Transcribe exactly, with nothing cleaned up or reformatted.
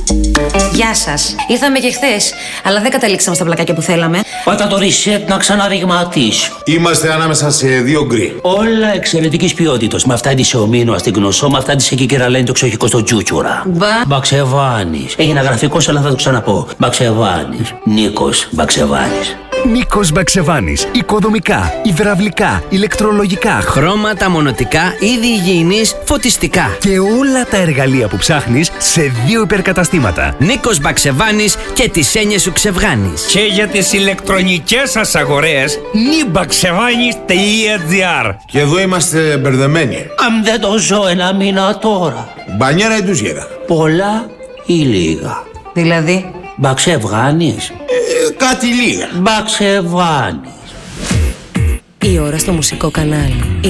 Γεια σας. Ήρθαμε και χθες, αλλά δεν καταλήξαμε στα πλακάκια που θέλαμε. Πάτα το reset να ξαναριγματίσει. Είμαστε ανάμεσα σε δύο γκρι. Όλα εξαιρετικής ποιότητας. Με αυτά της ομίνου στην γνωσό, με αυτά της εκεί κυραλένει το ξοχικό στο τζούτσουρα. Μπα. Μπαξεβάνης. Έγινε γραφικός, αλλά θα το ξαναπώ. Μπαξεβάνης. Νίκος Μπαξεβάνης. Νίκος Μπαξεβάνης. Οικοδομικά, υδραυλικά, ηλεκτρολογικά, χρώματα, μονοτικά, είδη υγιεινής, φωτιστικά. Και όλα τα εργαλεία που ψάχνεις σε δύο υπερκαταστήματα. Νίκος Μπαξεβάνης και τις έννοιες σου ξεβγάνεις. Και για τις ηλεκτρονικές σας αγορές, νιμπαξεβάνης τελεία τζι άρ. Και εδώ είμαστε μπερδεμένοι. Αν δεν το ζω ένα μήνα τώρα. Μπανιέρα ή ντουζιέρα? Πολλά ή λίγα? Δηλαδή. Μπαξεβάνης. Ε, κάτι λίγα. Μπαξεβάνης. Η ώρα στο μουσικό κανάλι.